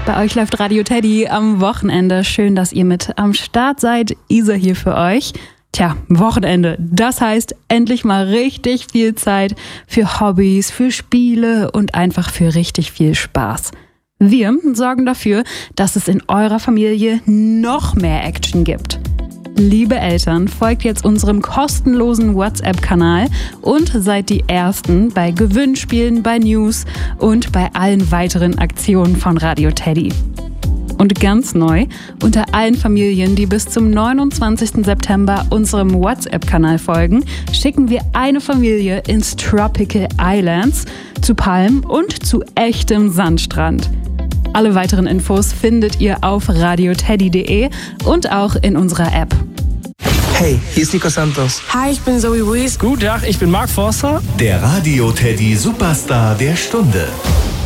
Bei euch läuft Radio Teddy am Wochenende. Schön, dass ihr mit am Start seid. Isa hier für euch. Tja, Wochenende. Das heißt endlich mal richtig viel Zeit für Hobbys, für Spiele und einfach für richtig viel Spaß. Wir sorgen dafür, dass es in eurer Familie noch mehr Action gibt. Liebe Eltern, folgt jetzt unserem kostenlosen WhatsApp-Kanal und seid die Ersten bei Gewinnspielen, bei News und bei allen weiteren Aktionen von Radio Teddy. Und ganz neu, unter allen Familien, die bis zum 29. September unserem WhatsApp-Kanal folgen, schicken wir eine Familie ins Tropical Islands, zu Palmen und zu echtem Sandstrand. Alle weiteren Infos findet ihr auf radioteddy.de und auch in unserer App. Hey, hier ist Nico Santos. Hi, ich bin Zoe Wees. Guten Tag, ich bin Mark Forster. Der Radio Teddy Superstar der Stunde.